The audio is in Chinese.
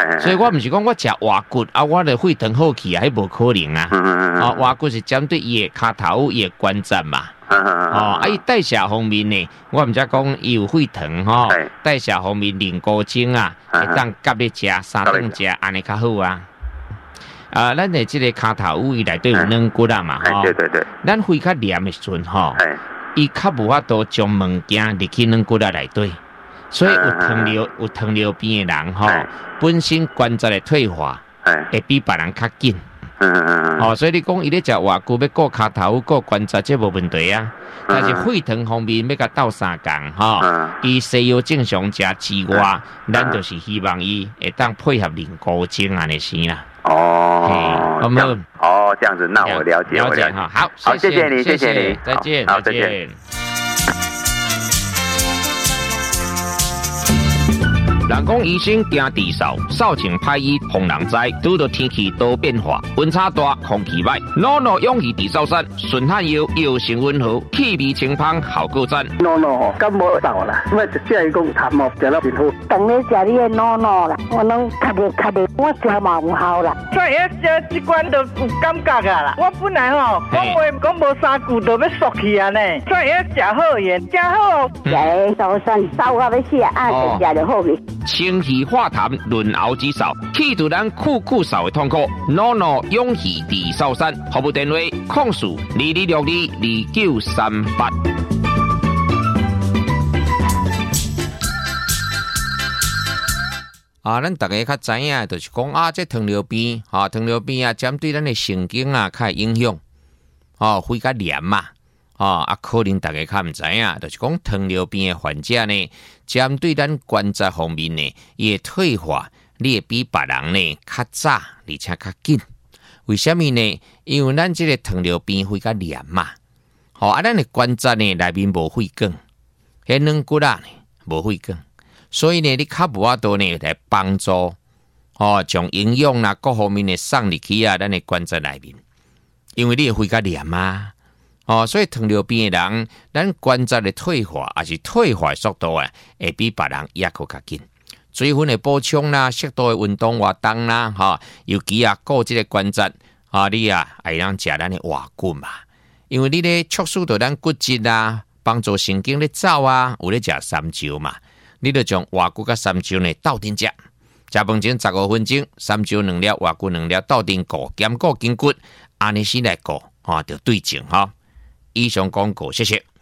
所以我不是讲我吃蛙骨啊，我的血糖好起啊，还无可能啊。蛙骨是针对伊的骹头、伊的关节嘛。伊代谢方面呢，我唔只讲伊有血糖吼，代谢方面凝固精啊，会当夹咧食、三顿食，安尼较好啊。咱的这个骹头伊内底有软骨啊嘛， 对， 咱肺较黏的时阵吼，伊较无法度将物件入去软骨啊内底，所以有糖尿病的人吼，本身关节的退化会比别人较紧。所以你讲伊咧食蛙骨要顾骹头、顾关节，这无问题啊。但是血糖方面要甲斗3工吼，伊西药正常食之外，咱就是希望伊会当配合凝固精安尼先啦。好没有？ 这样子，那我了解哈。好， 谢谢你，谢谢你， 再见， 好，再见。 人讲医生惊治扫，扫清歹医防人灾。拄到天气多变化，温差大，空气歹。诺诺勇气治扫山，顺汉药药性温和，气味清芳，效果赞。 诺诺感冒扫啦，我直接讲痰毛食了真好。 当你食你的诺诺啦，我拢咳的，我食嘛有效啦。 所以食这罐都有感觉啊啦。我本来吼讲话讲无3句就要缩去啊呢，所以食好盐，食好。 食扫山扫到要死啊，就食就好去。 清气化痰，润喉止扫，去除咱酷扫的痛苦。诺诺勇气治扫山，服务电话：0422622938。咱大家较知影，就是讲这糖尿病，糖尿病针对咱的神经较会影响，肺较黏嘛。可能大家较唔知影，就是讲糖尿病的患者呢，针对咱关节方面呢，伊的退化，你会比别人呢较早，而且较紧。为什么呢？因为咱这个糖尿病会较黏嘛，咱的关节呢内面无血管，迄软骨呢无血管，所以呢，你较无法度呢来帮助，将营养啦各方面的送入去咱的关节内面，因为你的肺较黏嘛。所以糖尿病的人，咱关节的退化，还是退化的速度会比别人也较紧。水分的补充啦，适度的运动活动啦，尤其顾这个关节，你会当食咱的蛙骨嘛，因为你咧促使到咱骨质啊，帮助神经咧走有咧食山椒嘛，你就将蛙骨甲山椒呢斗阵食。食饭前15分钟，山椒2粒，蛙骨2粒，斗阵顾，兼顾筋骨，安尼先来顾，就对症以上广告，谢谢。